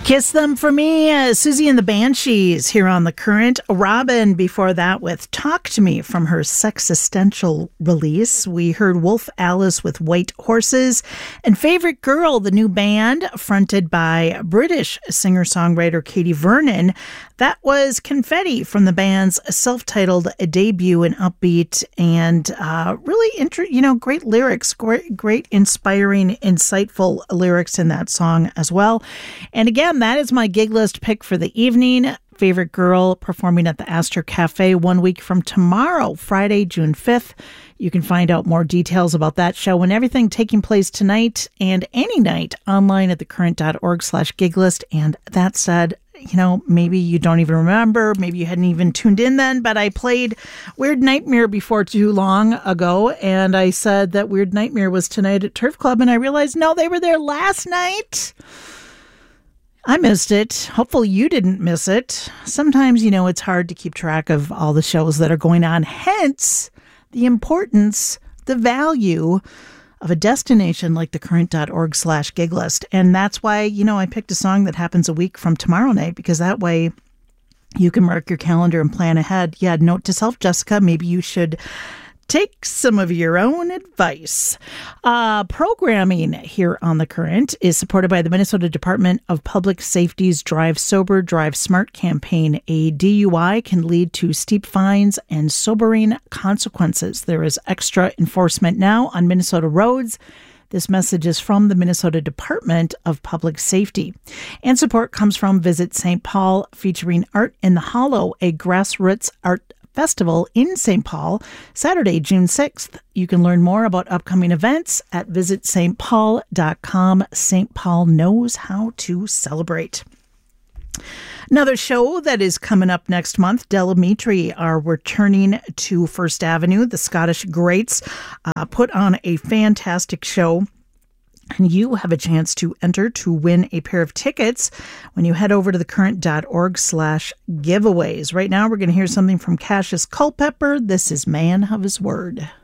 Kiss Them For Me, Susie and the Banshees here on The Current. Robin before that with Talk to Me from her Sexistential release. We heard Wolf Alice with White Horses, and Favorite Girl, the new band fronted by British singer-songwriter Katie Vernon. That was Confetti from the band's self-titled debut, and upbeat and really, great lyrics, great inspiring, insightful lyrics in that song as well. And again, that is my gig list pick for the evening. Favorite Girl performing at the Astor Cafe 1 week from tomorrow, Friday, June 5th. You can find out more details about that show and everything taking place tonight and any night online at thecurrent.org/giglist. And that said, maybe you don't even remember, maybe you hadn't even tuned in then, but I played Weird Nightmare before too long ago, and I said that Weird Nightmare was tonight at Turf Club, and I realized, no, they were there last night. I missed it. Hopefully you didn't miss it. Sometimes, it's hard to keep track of all the shows that are going on, hence the importance, the value of a destination like thecurrent.org/giglist. And that's why, I picked a song that happens a week from tomorrow night, because that way you can mark your calendar and plan ahead. Yeah, note to self, Jessica, maybe you should take some of your own advice. Programming here on The Current is supported by the Minnesota Department of Public Safety's Drive Sober, Drive Smart campaign. A DUI can lead to steep fines and sobering consequences. There is extra enforcement now on Minnesota roads. This message is from the Minnesota Department of Public Safety. And support comes from Visit St. Paul, featuring Art in the Hollow, a grassroots art festival in St. Paul, Saturday, June 6th. You can learn more about upcoming events at visitstpaul.com. St. Paul knows how to celebrate. Another show that is coming up next month, Del Amitri are returning to First Avenue. The Scottish Greats put on a fantastic show, and you have a chance to enter to win a pair of tickets when you head over to thecurrent.org/giveaways. Right now, we're going to hear something from Cassius Culpepper. This is Man of His Word.